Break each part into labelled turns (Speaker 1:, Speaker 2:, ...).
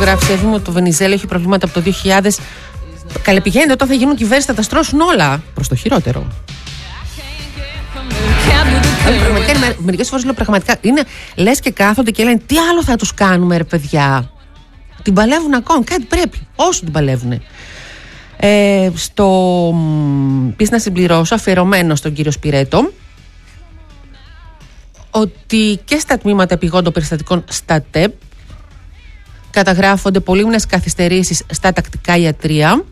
Speaker 1: γράφει εδώ ότι το Βενιζέλο έχει προβλήματα από το 2000. Καλέ, πηγαίνετε, όταν θα γίνουν κυβέρνηση θα τα στρώσουν όλα. Προς το χειρότερο. Μερικές φορές λέω πραγματικά, είναι λες και κάθονται και λένε τι άλλο θα τους κάνουμε, ρε παιδιά. Την παλεύουν ακόμη, κάτι πρέπει. Όσο την παλεύουν. Στο πεις να συμπληρώσω, αφιερωμένο στον κύριο Σπυρέτο, ότι και στα τμήματα επιγόντων περιστατικών στα ΤΕΠ καταγράφονται πολύμνες καθυστερήσεις στα τακτικά ιατρεία.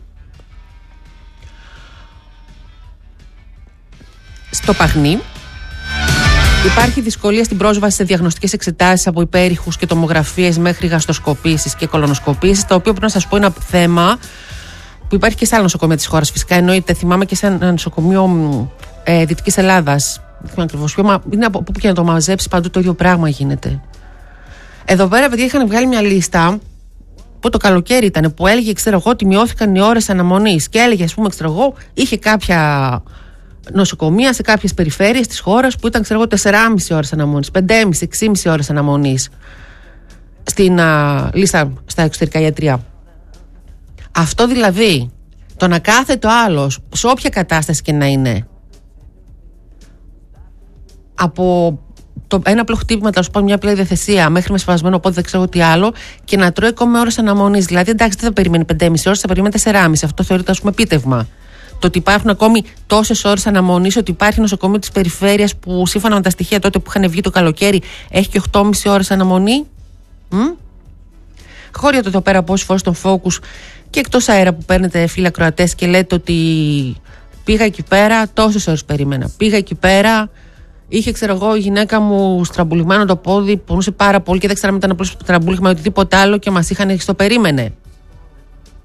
Speaker 1: Στο Παγνί υπάρχει δυσκολία στην πρόσβαση σε διαγνωστικές εξετάσεις από υπέρηχους και τομογραφίες μέχρι γαστροσκοπήσεις και κολονοσκοπήσεις, το οποίο πρέπει να σας πω είναι ένα θέμα που υπάρχει και σε άλλα νοσοκομεία της χώρας. Φυσικά εννοείται, θυμάμαι και σε ένα νοσοκομείο Δυτικής Ελλάδας. Δεν θυμάμαι ακριβώς ποιο, είναι από πού και να το μαζέψει, παντού το ίδιο πράγμα γίνεται. Εδώ πέρα, παιδιά, είχαν βγάλει μια λίστα που το καλοκαίρι ήταν, που έλεγε, ξέρω εγώ, ότι μειώθηκαν οι ώρες αναμονής. Και έλεγε, ας πούμε, ξέρω εγώ, είχε κάποια νοσοκομεία σε κάποιες περιφέρειες της χώρας που ήταν, ξέρω εγώ, 4,5 ώρες αναμονής, 5,5, 6,5 ώρες αναμονής στην λίστα στα εξωτερικά ιατρεία. Αυτό δηλαδή, το να κάθεται ο άλλος σε όποια κατάσταση και να είναι, από ένα απλό χτύπημα, θα σου πω, μια απλή διαθεσία μέχρι με σπασμένο πόδι, δεν ξέρω τι άλλο, και να τρώει ακόμα ώρες αναμονής. Δηλαδή, εντάξει, δεν θα περιμένει 5,5 ώρες, θα περιμένει 4,5. Αυτό θεωρείται, ας πούμε, επίτευγμα. Το ότι υπάρχουν ακόμη τόσες ώρες αναμονής, ότι υπάρχει νοσοκομείο της περιφέρειας που σύμφωνα με τα στοιχεία τότε που είχαν βγει το καλοκαίρι έχει και 8,5 ώρες αναμονή. Χώρια το εδώ πέρα πόσες φορές τον Focus και εκτός αέρα που παίρνετε, φίλοι ακροατές, και λέτε ότι πήγα εκεί πέρα, τόσες ώρες περίμενα. Πήγα εκεί πέρα, είχε, ξέρω εγώ, η γυναίκα μου στραμπουλιγμένο το πόδι, πονούσε πάρα πολύ και δεν ξέραμε αν ήταν απλώς τραμπούλιγμα ή οτιδήποτε άλλο και μας είχαν στο περίμενε.